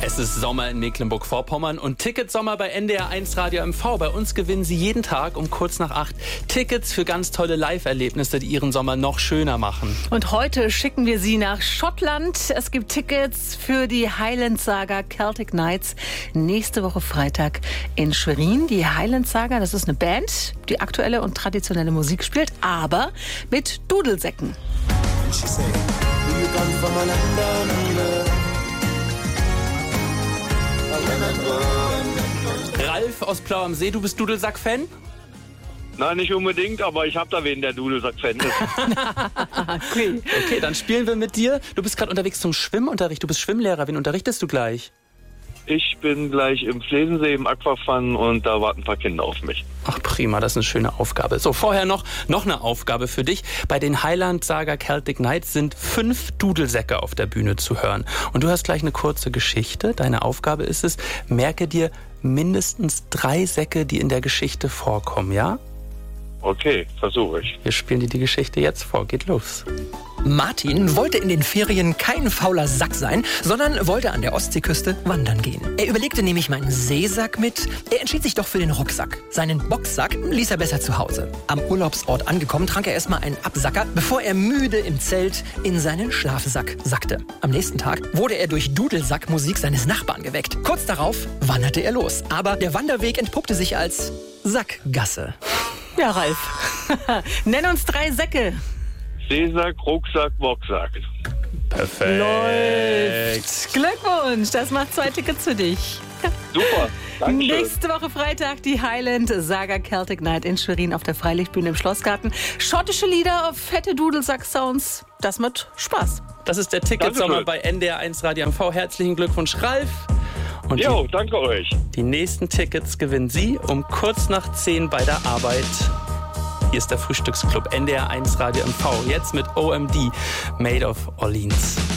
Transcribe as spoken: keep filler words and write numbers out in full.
Es ist Sommer in Mecklenburg-Vorpommern und Ticketsommer bei N D R eins Radio M V. Bei uns gewinnen Sie jeden Tag um kurz nach acht Tickets für ganz tolle Live-Erlebnisse, die Ihren Sommer noch schöner machen. Und heute schicken wir Sie nach Schottland. Es gibt Tickets für die Highland Saga Celtic Knights nächste Woche Freitag in Schwerin. Die Highland Saga, das ist eine Band, die aktuelle und traditionelle Musik spielt, aber mit Dudelsäcken. Ralf aus Plau am See, du bist Dudelsack-Fan? Nein, nicht unbedingt, aber ich habe da wen, der Dudelsack-Fan ist. Okay. Okay, dann spielen wir mit dir. Du bist gerade unterwegs zum Schwimmunterricht. Du bist Schwimmlehrer. Wen unterrichtest du gleich? Ich bin gleich im Schlesensee im Aquafun und da warten ein paar Kinder auf mich. Ach prima, das ist eine schöne Aufgabe. So, vorher noch, noch eine Aufgabe für dich. Bei den Highland Saga Celtic Knights sind fünf Dudelsäcke auf der Bühne zu hören. Und du hast gleich eine kurze Geschichte. Deine Aufgabe ist es, merke dir mindestens drei Säcke, die in der Geschichte vorkommen, ja? Okay, versuche ich. Wir spielen dir die Geschichte jetzt vor. Geht los. Martin wollte in den Ferien kein fauler Sack sein, sondern wollte an der Ostseeküste wandern gehen. Er überlegte, nehme ich meinen Seesack mit? Er entschied sich doch für den Rucksack. Seinen Boxsack ließ er besser zu Hause. Am Urlaubsort angekommen, trank er erstmal einen Absacker, bevor er müde im Zelt in seinen Schlafsack sackte. Am nächsten Tag wurde er durch Dudelsackmusik seines Nachbarn geweckt. Kurz darauf wanderte er los. Aber der Wanderweg entpuppte sich als Sackgasse. Ja, Ralf. Nenn uns drei Säcke. Seesack, Rucksack, Boxsack. Perfekt. Läuft. Glückwunsch, das macht zwei Tickets für dich. Super, danke schön. Nächste Woche Freitag die Highland Saga Celtic Night in Schwerin auf der Freilichtbühne im Schlossgarten. Schottische Lieder auf fette Dudelsack-Sounds. Das macht Spaß. Das ist der Ticketsommer bei N D R eins Radio M V. Herzlichen Glückwunsch, Ralf. Und Jo, die, danke euch. die nächsten Tickets gewinnen Sie um kurz nach zehn bei der Arbeit. Hier ist der Frühstücksclub N D R eins Radio M V. Jetzt mit O M D, Made of Orleans.